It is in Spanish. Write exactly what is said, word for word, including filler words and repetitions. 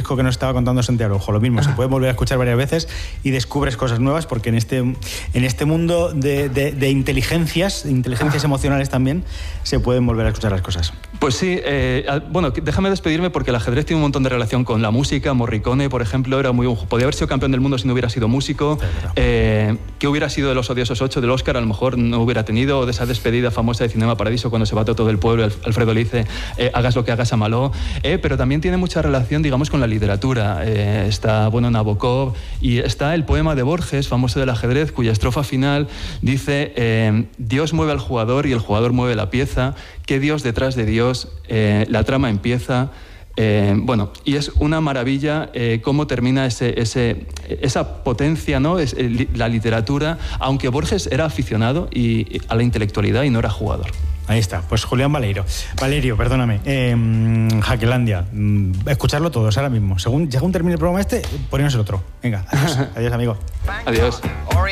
disco que nos estaba contando Santiago Ojo, lo mismo, se puede volver a escuchar varias veces y descubres cosas nuevas, porque en este, en este mundo de, de, de inteligencias, inteligencias emocionales también, se pueden volver a escuchar las cosas. Pues sí, eh, bueno, déjame despedirme porque el ajedrez tiene un montón de relación con la música. Morricone, por ejemplo, era muy, podía haber sido campeón del mundo si no hubiera sido músico. Eh, ¿Qué hubiera sido de Los odiosos ocho del Oscar? A lo mejor no hubiera tenido, o de esa despedida famosa de Cinema Paradiso cuando se bate todo el pueblo, Alfredo le dice, eh, hagas lo que hagas, Amaló. Eh, pero también tiene mucha relación, digamos, con la literatura. Eh, está, bueno, Nabokov, y está el poema de Borges, famoso del ajedrez, cuya estrofa final dice, eh, Dios mueve al jugador y el jugador mueve la pieza. ¿Qué Dios detrás de Dios? Eh, la trama empieza. Eh, bueno, y es una maravilla eh, cómo termina ese, ese, esa potencia, ¿no? Es, eh, la literatura, aunque Borges era aficionado y, y a la intelectualidad y no era jugador. Ahí está, pues Julián Valerio. Valerio, perdóname. Eh, Jaquelandia, escucharlo todos ahora mismo. Según, según termine el programa este, ponemos el otro. Venga, adiós, adiós amigo. Adiós.